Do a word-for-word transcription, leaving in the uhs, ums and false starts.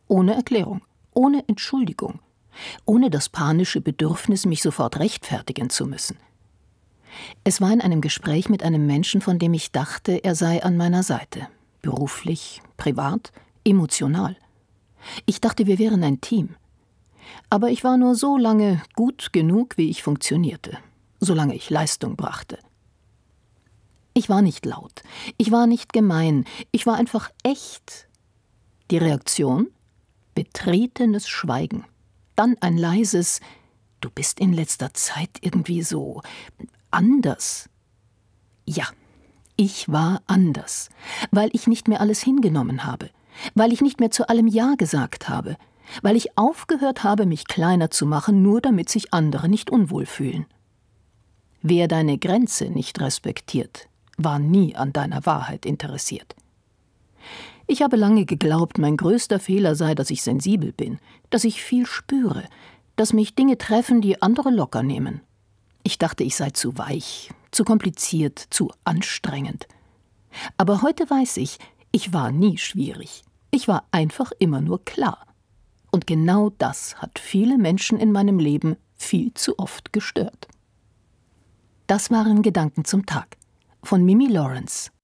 ohne Erklärung, ohne Entschuldigung, ohne das panische Bedürfnis, mich sofort rechtfertigen zu müssen. Es war in einem Gespräch mit einem Menschen, von dem ich dachte, er sei an meiner Seite. Beruflich, privat, emotional. Ich dachte, wir wären ein Team. Aber ich war nur so lange gut genug, wie ich funktionierte, solange ich Leistung brachte. Ich war nicht laut, ich war nicht gemein, ich war einfach echt. Die Reaktion? Betretenes Schweigen. Dann ein leises: Du bist in letzter Zeit irgendwie so anders. Ja, ich war anders, weil ich nicht mehr alles hingenommen habe, weil ich nicht mehr zu allem Ja gesagt habe, weil ich aufgehört habe, mich kleiner zu machen, nur damit sich andere nicht unwohl fühlen. Wer deine Grenze nicht respektiert, war nie an deiner Wahrheit interessiert. Ich habe lange geglaubt, mein größter Fehler sei, dass ich sensibel bin, dass ich viel spüre, dass mich Dinge treffen, die andere locker nehmen. Ich dachte, ich sei zu weich, zu kompliziert, zu anstrengend. Aber heute weiß ich, ich war nie schwierig. Ich war einfach immer nur klar. Und genau das hat viele Menschen in meinem Leben viel zu oft gestört. Das waren Gedanken zum Tag von Mimi Lawrence.